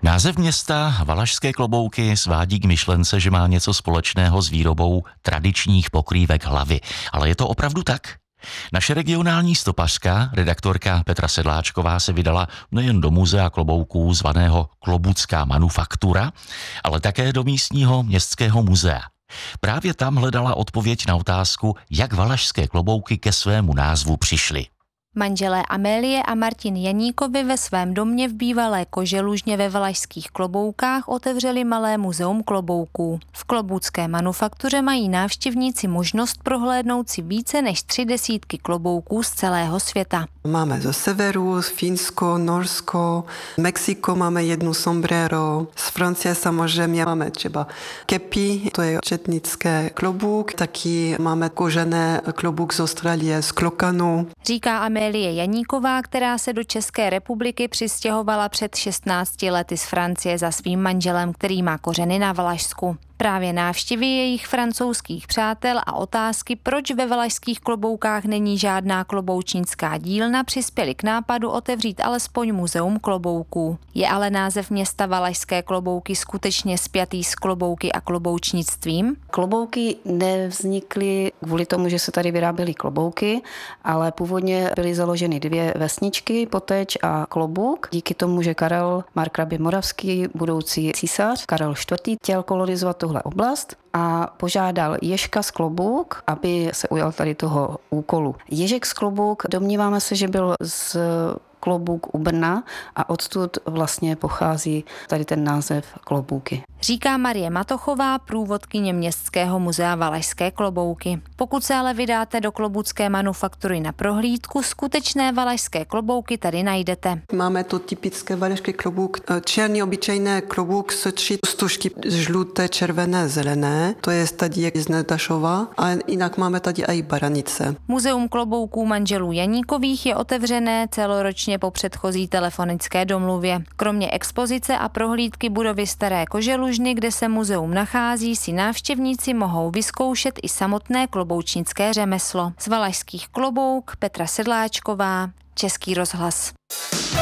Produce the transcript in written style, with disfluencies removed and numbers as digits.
Název města Valašské Klobouky svádí k myšlence, že má něco společného s výrobou tradičních pokrývek hlavy. Ale je to opravdu tak? Naše regionální stopařka, redaktorka Petra Sedláčková, se vydala nejen do muzea klobouků zvaného Klobucká manufaktura, ale také do místního městského muzea. Právě tam hledala odpověď na otázku, jak valašské klobouky ke svému názvu přišly. Manželé Amélie a Martin Janíkovi ve svém domě v bývalé Koželužně ve Valašských Kloboukách otevřeli malé muzeum klobouků. V Klobucké manufaktuře mají návštěvníci možnost prohlédnout si více než 30 klobouků z celého světa. Máme ze severu, Finsko, Norsko, Mexiko máme jednu sombrero, z Francie samozřejmě máme třeba kepi, to je četnické klobouk, taky máme kožené klobouk z Austrálie, z klokanu. Říká Amélie Janíková, která se do České republiky přistěhovala před 16 lety z Francie za svým manželem, který má kořeny na Valašsku. Právě návštěvy jejich francouzských přátel a otázky, proč ve Valašských Kloboukách není žádná kloboučnická dílna, přispěly k nápadu otevřít alespoň muzeum klobouků. Je ale název města Valašské Klobouky skutečně spjatý s klobouky a kloboučnictvím? Klobouky nevznikly kvůli tomu, že se tady vyráběly klobouky, ale původně byly založeny 2 vesničky, Poteč a Klobouk. Díky tomu, že Karel Markrabě Moravský, budoucí císař Karel IV. Chtěl kolonizovat tuhle oblast a požádal Ježka z Klobouk, aby se ujal tady toho úkolu. Ježek z Klobouk, domníváme se, že byl z Klobouk u Brna a odtud vlastně pochází tady ten název Klobouky. Říká Marie Matochová, průvodkyně Městského muzea Valašské Klobouky. Pokud se ale vydáte do Klobucké manufaktury na prohlídku, skutečné valašské klobouky tady najdete. Máme tu typické valašský klobouk, černý obyčejný klobouk s 3 stužky žluté, červené, zelené. To je tady z Nedašova a jinak máme tady i baranice. Muzeum klobouků manželů Janíkových je otevřené celoročně po předchozí telefonické domluvě. Kromě expozice a prohlídky budovy Staré Koželužny, kde se muzeum nachází, si návštěvníci mohou vyzkoušet i samotné kloboučnické řemeslo. Z Valašských Klobouk Petra Sedláčková, Český rozhlas.